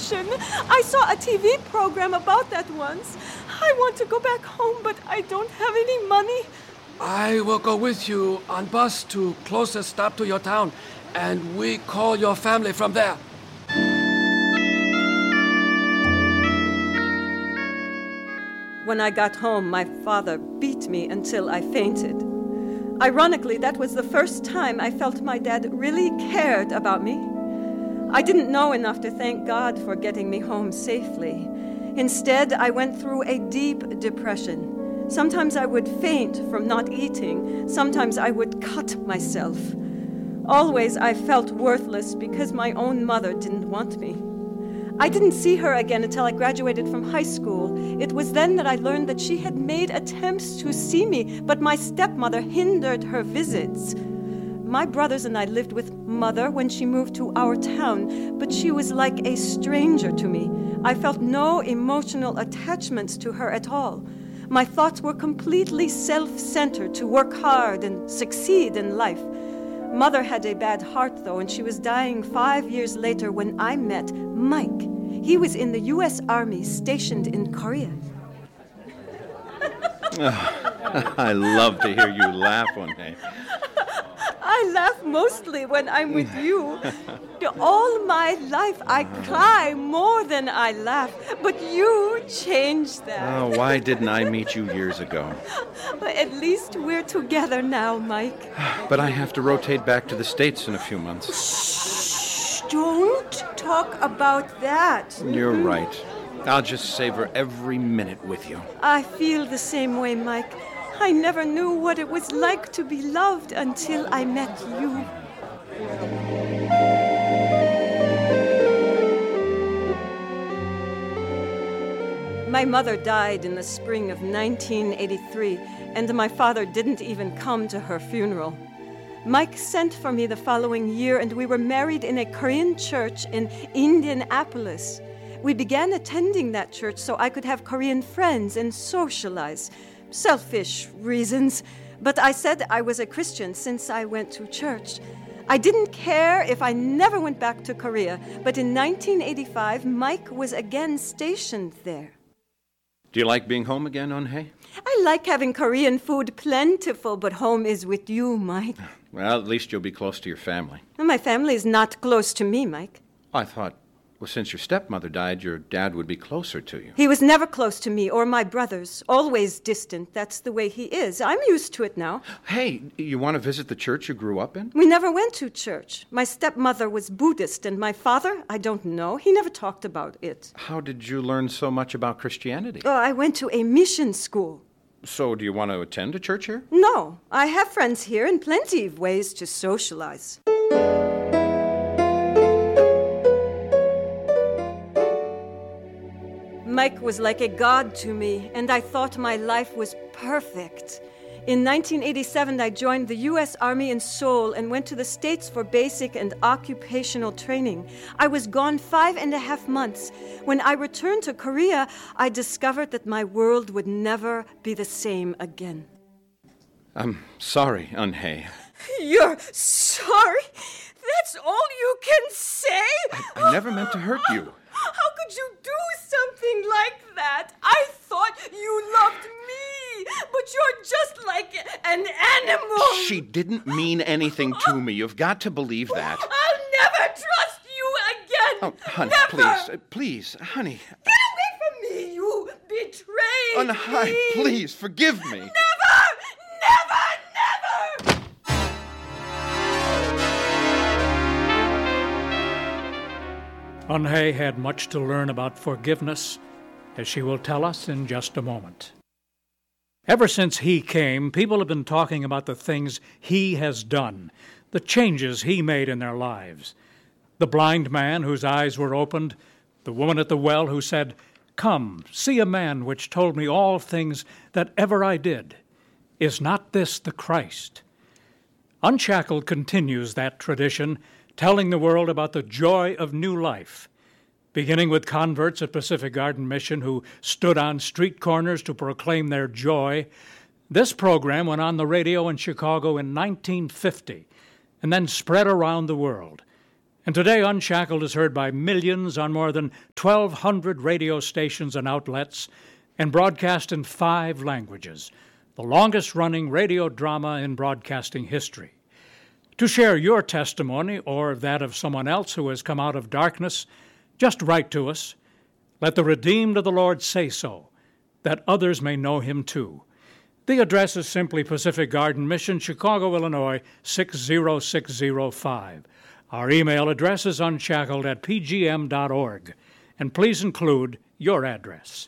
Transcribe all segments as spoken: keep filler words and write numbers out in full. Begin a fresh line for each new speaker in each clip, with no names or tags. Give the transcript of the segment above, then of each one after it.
I saw a T V program about that once. I want to go back home, but I don't have any money.
I will go with you on bus to closest stop to your town, and we call your family from there.
When I got home, my father beat me until I fainted. Ironically, that was the first time I felt my dad really cared about me. I didn't know enough to thank God for getting me home safely. Instead, I went through a deep depression. Sometimes I would faint from not eating. Sometimes I would cut myself. Always I felt worthless because my own mother didn't want me. I didn't see her again until I graduated from high school. It was then that I learned that she had made attempts to see me, but my stepmother hindered her visits. My brothers and I lived with Mother when she moved to our town, but she was like a stranger to me. I felt no emotional attachments to her at all. My thoughts were completely self-centered to work hard and succeed in life. Mother had a bad heart, though, and she was dying five years later when I met Mike. He was in the U S Army stationed in Korea.
Oh, I love to hear you laugh, Onhae.
I laugh mostly when I'm with you. All my life I cry more than I laugh, but you changed that.
Oh, why didn't I meet you years ago?
At least we're together now, Mike.
But I have to rotate back to the States in a few months.
Shh, don't talk about that.
You're right. I'll just savor every minute with you.
I feel the same way, Mike. I never knew what it was like to be loved until I met you. My mother died in the spring of nineteen eighty-three, and my father didn't even come to her funeral. Mike sent for me the following year, and we were married in a Korean church in Indianapolis. We began attending that church so I could have Korean friends and socialize. Selfish reasons, but I said I was a Christian since I went to church. I didn't care if I never went back to Korea, but in nineteen eighty-five, Mike was again stationed there.
Do you like being home again, Onhae?
I like having Korean food plentiful, but home is with you, Mike.
Well, at least you'll be close to your family.
My family is not close to me, Mike.
I thought, well, since your stepmother died, your dad would be closer to you.
He was never close to me or my brothers, always distant. That's the way he is. I'm used to it now.
Hey, you want to visit the church you grew up in?
We never went to church. My stepmother was Buddhist, and my father, I don't know. He never talked about it.
How did you learn so much about Christianity?
Oh, I went to a mission school.
So do you want to attend a church here?
No. I have friends here and plenty of ways to socialize. Mike was like a god to me, and I thought my life was perfect. In nineteen eighty-seven, I joined the U S Army in Seoul and went to the States for basic and occupational training. I was gone five and a half months. When I returned to Korea, I discovered that my world would never be the same again.
I'm sorry, Onhae.
You're sorry? That's all you can say?
I, I never meant to hurt you.
How could you do something like that? I thought you loved me, but you're just like an animal.
She didn't mean anything to me. You've got to believe that.
I'll never trust you again.
Oh, honey,
never.
please, uh, please, honey.
Get away from me, you betrayed
Onhae,
me.
please, forgive me.
Never, never, never.
Onhae had much to learn about forgiveness, as she will tell us in just a moment. Ever since he came, people have been talking about the things he has done, the changes he made in their lives. The blind man whose eyes were opened, the woman at the well who said, "Come, see a man which told me all things that ever I did. Is not this the Christ?" Unshackled continues that tradition, telling the world about the joy of new life, beginning with converts at Pacific Garden Mission who stood on street corners to proclaim their joy. This program went on the radio in Chicago in nineteen fifty and then spread around the world. And today, Unshackled is heard by millions on more than twelve hundred radio stations and outlets and broadcast in five languages, the longest-running radio drama in broadcasting history. To share your testimony or that of someone else who has come out of darkness, just write to us. Let the redeemed of the Lord say so, that others may know him too. The address is simply Pacific Garden Mission, Chicago, Illinois, six zero six zero five. Our email address is unshackled at p g m dot org. And please include your address.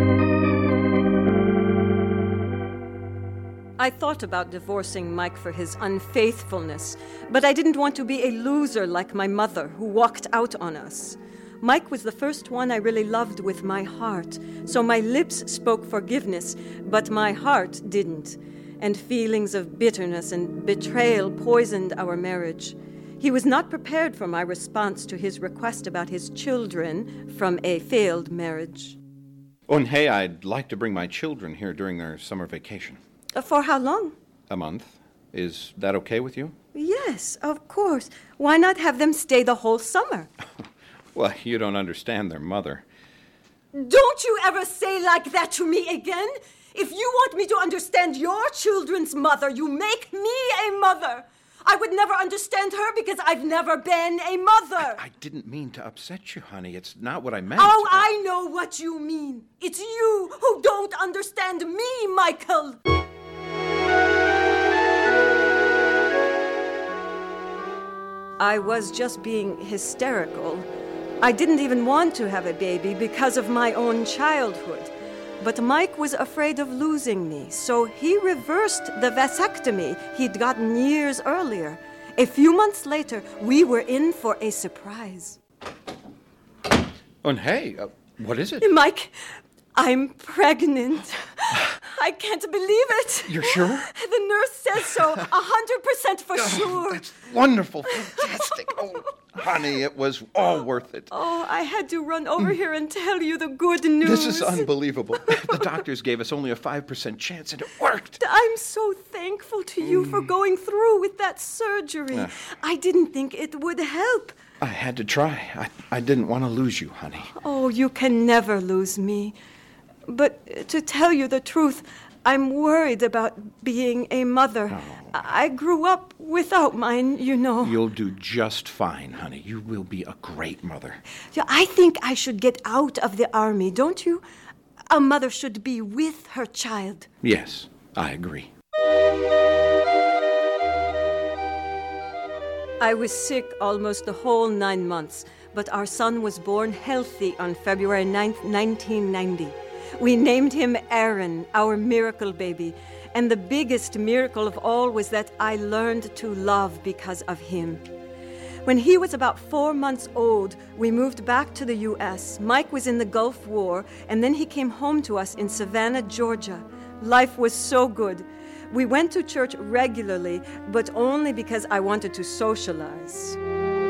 I thought about divorcing Mike for his unfaithfulness, but I didn't want to be a loser like my mother, who walked out on us. Mike was the first one I really loved with my heart, so my lips spoke forgiveness, but my heart didn't, and feelings of bitterness and betrayal poisoned our marriage. He was not prepared for my response to his request about his children from a failed marriage.
Oh, and hey, I'd like to bring my children here during their summer vacation.
Uh, for how long?
A month. Is that okay with you?
Yes, of course. Why not have them stay the whole summer?
Well, you don't understand their mother.
Don't you ever say like that to me again? If you want me to understand your children's mother, you make me a mother. I would never understand her because I've never been a mother.
I, I didn't mean to upset you, honey. It's not what I meant.
Oh, I know what you mean. It's you who don't understand me, Michael. I was just being hysterical. I didn't even want to have a baby because of my own childhood. But Mike was afraid of losing me, so he reversed the vasectomy he'd gotten years earlier. A few months later, we were in for a surprise.
Oh, and hey, uh, what is it?
Mike, I'm pregnant. I can't believe it.
You're sure?
The nurse says so, a hundred percent for sure.
That's wonderful, fantastic. Oh, honey, it was all worth it.
Oh, I had to run over here and tell you the good news.
This is unbelievable. The doctors gave us only a five percent chance, and it worked.
I'm so thankful to you mm. for going through with that surgery. Uh, I didn't think it would help.
I had to try. I, I didn't want to lose you, honey.
Oh, you can never lose me. But to tell you the truth, I'm worried about being a mother. Oh. I grew up without mine, you know.
You'll do just fine, honey. You will be a great mother.
Yeah, I think I should get out of the army, don't you? A mother should be with her child.
Yes, I agree.
I was sick almost the whole nine months, but our son was born healthy on February ninth, nineteen ninety. We named him Aaron, our miracle baby, and the biggest miracle of all was that I learned to love because of him. When he was about four months old, we moved back to the U S Mike was in the Gulf War, and then he came home to us in Savannah, Georgia. Life was so good. We went to church regularly, but only because I wanted to socialize.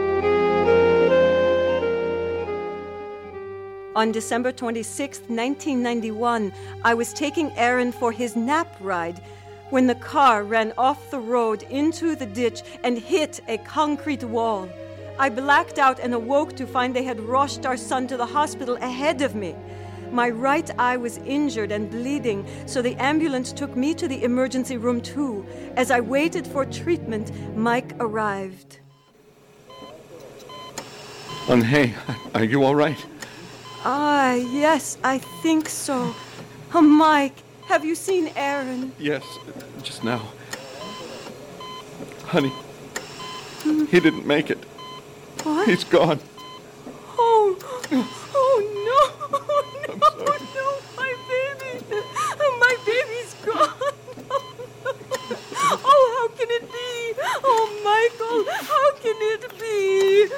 On December twenty-sixth, nineteen ninety-one, I was taking Aaron for his nap ride when the car ran off the road into the ditch and hit a concrete wall. I blacked out and awoke to find they had rushed our son to the hospital ahead of me. My right eye was injured and bleeding, so the ambulance took me to the emergency room too. As I waited for treatment, Mike arrived.
And hey, are you all right?
Ah, yes, I think so. Oh, Mike, have you seen Aaron?
Yes, just now. Honey, hmm? He didn't make it.
What?
He's gone.
Oh, oh no, oh, no, no, my baby. Oh, my baby's gone. Oh, no. Oh, how can it be? Oh, Michael, how can it be?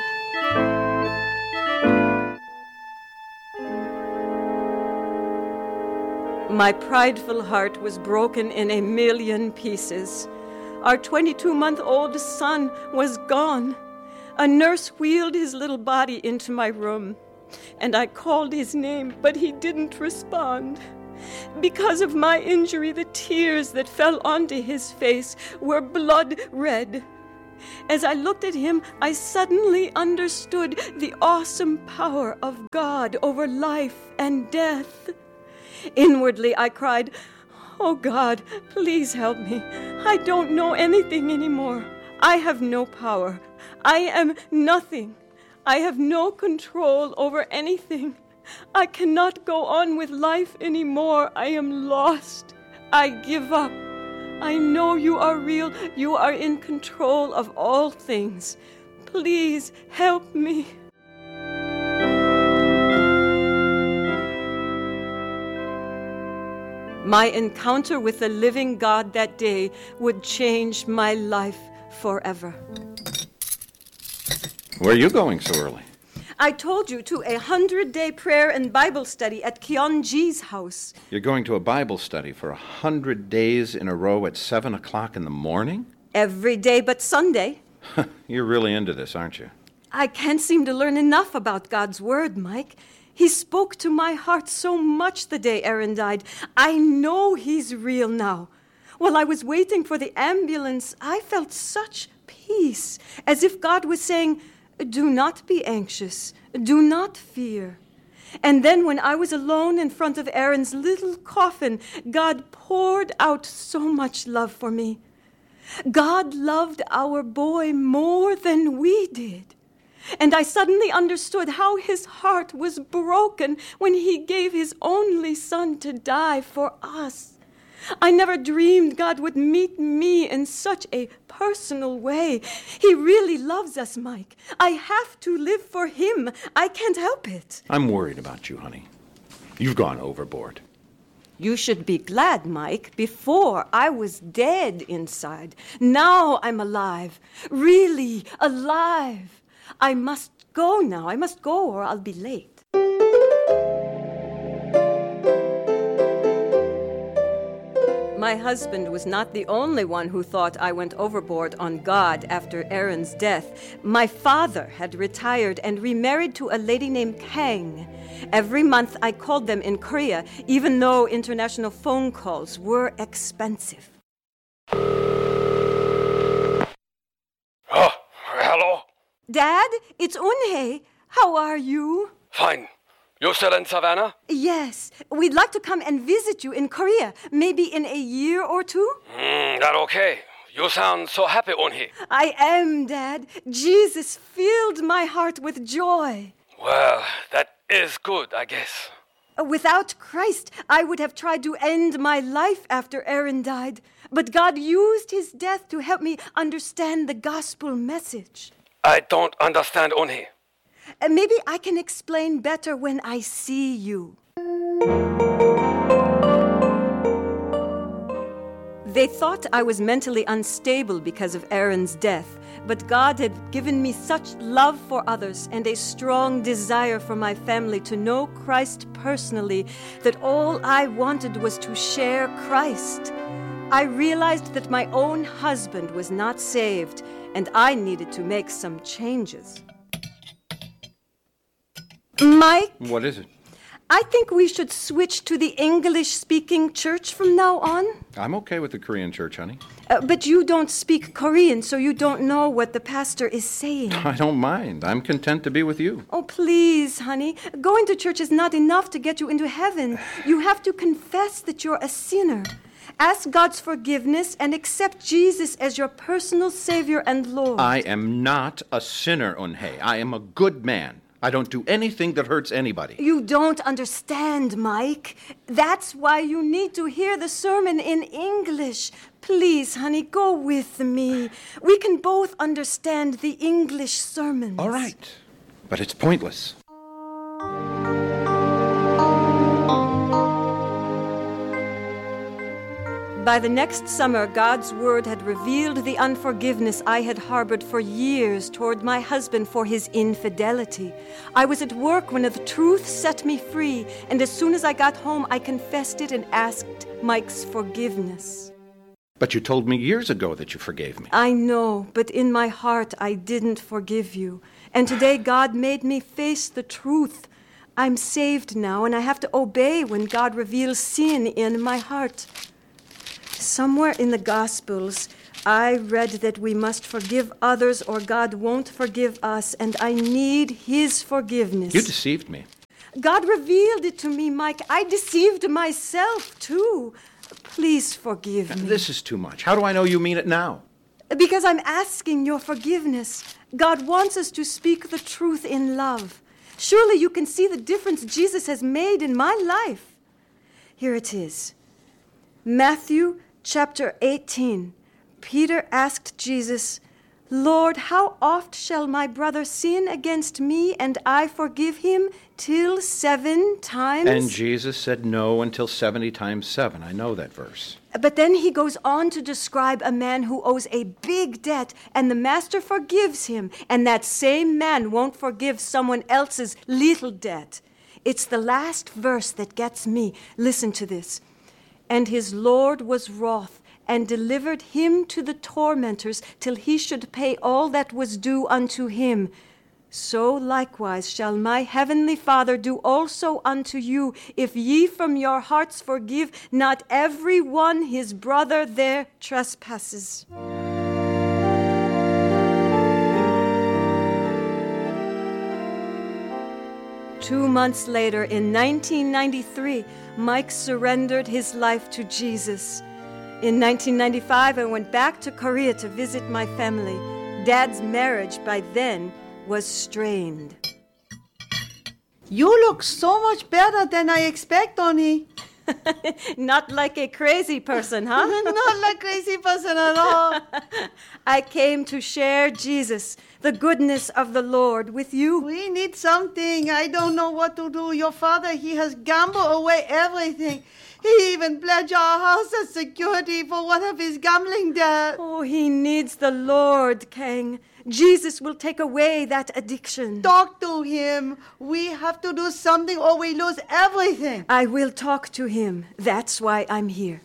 My prideful heart was broken in a million pieces. Our twenty-two-month-old son was gone. A nurse wheeled his little body into my room, and I called his name, but he didn't respond. Because of my injury, the tears that fell onto his face were blood red. As I looked at him, I suddenly understood the awesome power of God over life and death. Inwardly, I cried, "Oh God, please help me. I don't know anything anymore. I have no power. I am nothing. I have no control over anything. I cannot go on with life anymore. I am lost. I give up. I know you are real. You are in control of all things. Please help me." My encounter with the living God that day would change my life forever.
Where are you going so early?
I told you, to a hundred-day prayer and Bible study at Kyeonji's house.
You're going to a Bible study for a hundred days in a row at seven o'clock in the morning?
Every day but Sunday.
You're really into this, aren't you?
I can't seem to learn enough about God's Word, Mike. He spoke to my heart so much the day Aaron died. I know he's real now. While I was waiting for the ambulance, I felt such peace, as if God was saying, "Do not be anxious. Do not fear." And then when I was alone in front of Aaron's little coffin, God poured out so much love for me. God loved our boy more than we did. And I suddenly understood how his heart was broken when he gave his only son to die for us. I never dreamed God would meet me in such a personal way. He really loves us, Mike. I have to live for him. I can't help it.
I'm worried about you, honey. You've gone overboard.
You should be glad, Mike. Before, I was dead inside. Now I'm alive. Really alive. I must go now. I must go or I'll be late. My husband was not the only one who thought I went overboard on God after Aaron's death. My father had retired and remarried to a lady named Kang. Every month I called them in Korea, even though international phone calls were expensive.
Oh, hello?
Dad, it's Eunhae. How are you?
Fine. You still in Savannah?
Yes. We'd like to come and visit you in Korea, maybe in a year or two.
Mm, that okay. You sound so happy, Eunhae.
I am, Dad. Jesus filled my heart with joy.
Well, that is good, I guess.
Without Christ, I would have tried to end my life after Aaron died. But God used his death to help me understand the gospel message.
I don't understand, Eunhae.
Uh, maybe I can explain better when I see you. They thought I was mentally unstable because of Aaron's death, but God had given me such love for others and a strong desire for my family to know Christ personally that all I wanted was to share Christ. I realized that my own husband was not saved, and I needed to make some changes. Mike?
What is it?
I think we should switch to the English-speaking church from now on.
I'm okay with the Korean church, honey.
Uh, but you don't speak Korean, so you don't know what the pastor is saying.
I don't mind. I'm content to be with you.
Oh, please, honey. Going to church is not enough to get you into heaven. You have to confess that you're a sinner. Ask God's forgiveness and accept Jesus as your personal Savior and Lord.
I am not a sinner, Eunhae. I am a good man. I don't do anything that hurts anybody.
You don't understand, Mike. That's why you need to hear the sermon in English. Please, honey, go with me. We can both understand the English sermons.
All right, but it's pointless.
By the next summer, God's word had revealed the unforgiveness I had harbored for years toward my husband for his infidelity. I was at work when the truth set me free, and as soon as I got home, I confessed it and asked Mike's forgiveness.
But you told me years ago that you forgave me.
I know, but in my heart, I didn't forgive you. And today, God made me face the truth. I'm saved now, and I have to obey when God reveals sin in my heart. Somewhere in the Gospels, I read that we must forgive others or God won't forgive us, and I need His forgiveness.
You deceived me.
God revealed it to me, Mike. I deceived myself, too. Please forgive me.
This is too much. How do I know you mean it now?
Because I'm asking your forgiveness. God wants us to speak the truth in love. Surely you can see the difference Jesus has made in my life. Here it is. Matthew chapter eighteen. Peter asked Jesus, Lord, how oft shall my brother sin against me and I forgive him? Till seven times?
And Jesus said no until seventy times seven. I know that verse.
But then he goes on to describe a man who owes a big debt, and the master forgives him, and that same man won't forgive someone else's little debt. It's the last verse that gets me. Listen to this. And his Lord was wroth, and delivered him to the tormentors, till he should pay all that was due unto him. So likewise shall my heavenly Father do also unto you, if ye from your hearts forgive not every one his brother their trespasses. Two months later, in nineteen ninety-three, Mike surrendered his life to Jesus. In nineteen ninety-five, I went back to Korea to visit my family. Dad's marriage by then was strained.
You look so much better than I expect, Oni.
Not like a crazy person, huh?
Not like crazy person at all.
I came to share Jesus, the goodness of the Lord, with you.
We need something. I don't know what to do. Your father, he has gambled away everything. He even pledged our house as security for one of his gambling debts.
Oh, he needs the Lord, Kang. Jesus will take away that addiction.
Talk to him. We have to do something or we lose everything.
I will talk to him. That's why I'm here.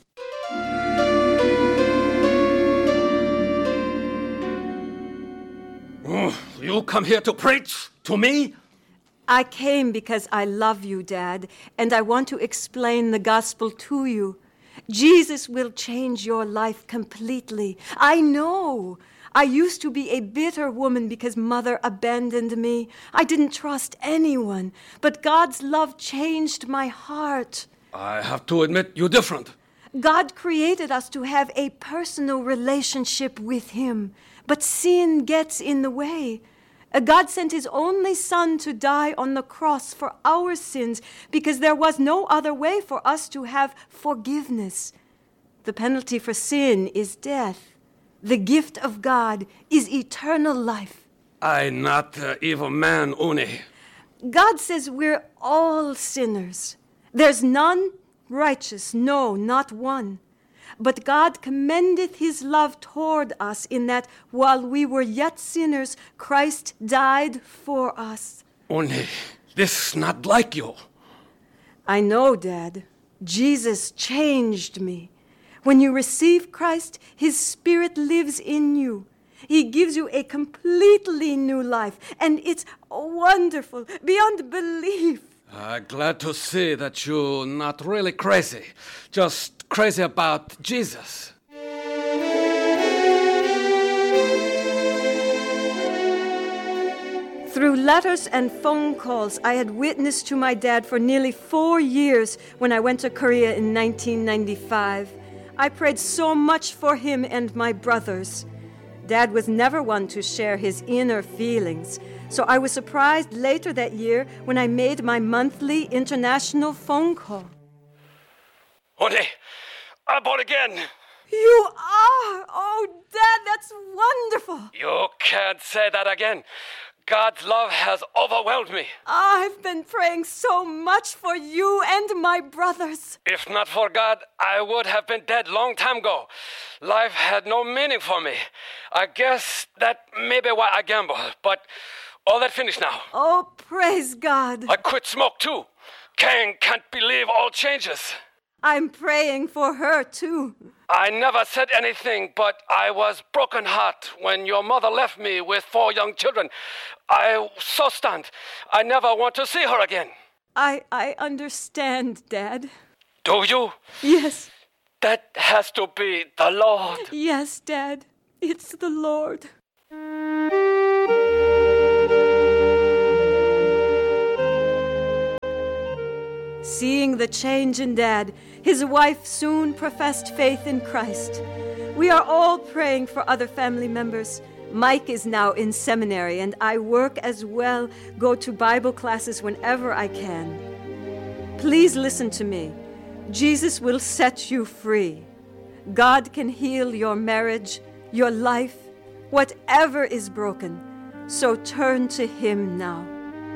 Oh, you come here to preach to me?
I came because I love you, Dad, and I want to explain the gospel to you. Jesus will change your life completely. I know. I used to be a bitter woman because Mother abandoned me. I didn't trust anyone, but God's love changed my heart.
I have to admit, you're different.
God created us to have a personal relationship with Him, but sin gets in the way. God sent His only Son to die on the cross for our sins because there was no other way for us to have forgiveness. The penalty for sin is death. The gift of God is eternal life.
I'm not an evil man, Uni.
God says we're all sinners. There's none righteous, no, not one. But God commendeth His love toward us in that while we were yet sinners, Christ died for us.
Uni, this is not like you.
I know, Dad. Jesus changed me. When you receive Christ, His Spirit lives in you. He gives you a completely new life, and it's wonderful, beyond belief.
I'm glad to see that you're not really crazy, just crazy about Jesus.
Through letters and phone calls, I had witnessed to my dad for nearly four years when I went to Korea in nineteen ninety-five. I prayed so much for him and my brothers. Dad was never one to share his inner feelings, so I was surprised later that year when I made my monthly international phone call.
Uni, I'm born again.
You are? Oh, Dad, that's wonderful.
You can't say that again. God's love has overwhelmed me.
I've been praying so much for you and my brothers.
If not for God, I would have been dead long time ago. Life had no meaning for me. I guess that may be why I gamble, but all that finished now.
Oh, praise God.
I quit smoke too. Kang can't believe all changes.
I'm praying for her too.
I never said anything, but I was broken heart when your mother left me with four young children. I was so stunned. I never want to see her again.
I I understand, Dad.
Do you?
Yes.
That has to be the Lord.
Yes, Dad, it's the Lord. Seeing the change in Dad, his wife soon professed faith in Christ. We are all praying for other family members. Mike is now in seminary, and I work as well, go to Bible classes whenever I can. Please listen to me. Jesus will set you free. God can heal your marriage, your life, whatever is broken. So turn to Him now.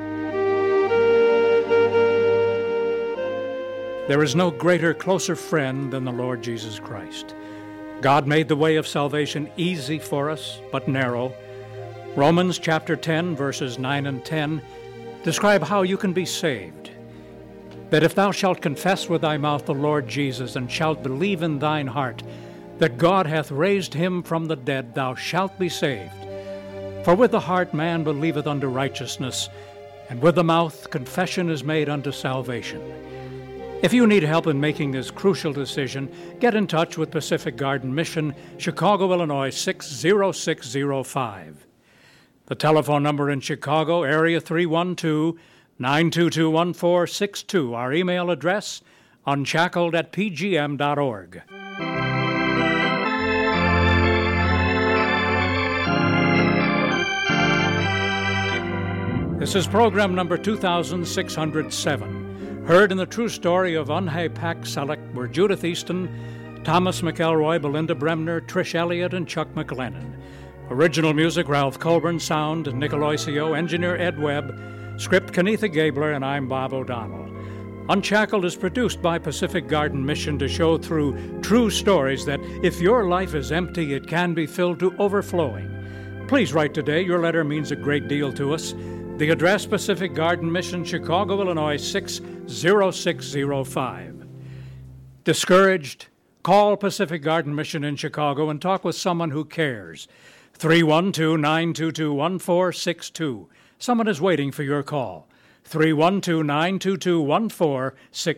There is no greater, closer friend than the Lord Jesus Christ. God made the way of salvation easy for us, but narrow. Romans chapter ten, verses nine and ten describe how you can be saved. That if thou shalt confess with thy mouth the Lord Jesus, and shalt believe in thine heart that God hath raised him from the dead, thou shalt be saved. For with the heart man believeth unto righteousness, and with the mouth confession is made unto salvation. If you need help in making this crucial decision, get in touch with Pacific Garden Mission, Chicago, Illinois, six zero six zero five. The telephone number in Chicago, area three one two, nine two two, one four six two. Our email address, unshackled at p g m dot org. This is program number two thousand six hundred seven. Heard in the true story of Unhei Pak Selleck were Judith Easton, Thomas McElroy, Belinda Bremner, Trish Elliott, and Chuck McLennan. Original music, Ralph Colburn. Sound, Nicoloisio. Engineer, Ed Webb. Script, Kenitha Gabler, and I'm Bob O'Donnell. Unshackled is produced by Pacific Garden Mission to show through true stories that if your life is empty, it can be filled to overflowing. Please write today. Your letter means a great deal to us. The address, Pacific Garden Mission, Chicago, Illinois, six zero six zero five. Discouraged? Call Pacific Garden Mission in Chicago and talk with someone who cares. three one two, nine two two, one four six two. Someone is waiting for your call. three one two, nine two two, one four six two.